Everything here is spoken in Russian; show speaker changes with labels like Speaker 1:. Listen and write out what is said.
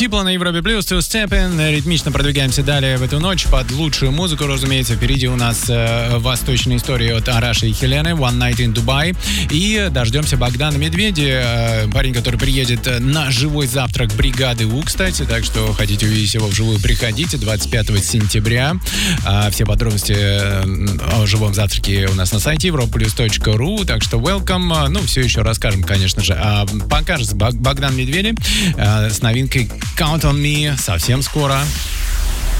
Speaker 1: Тепло на Европе Плюс, Two Steppin'. Ритмично продвигаемся далее в эту ночь под лучшую музыку, разумеется. Впереди у нас восточная история от Араши и Хелены, One Night in Dubai. И дождемся Богдана Медведя, парень, который приедет на живой завтрак бригады У, кстати. Так что хотите увидеть его вживую, приходите 25 сентября. Все подробности о живом завтраке у нас на сайте europlus.ru. Так что welcome. Ну, все еще расскажем, конечно же. А пока же Богдан Медведев с новинкой Count on Me совсем скоро.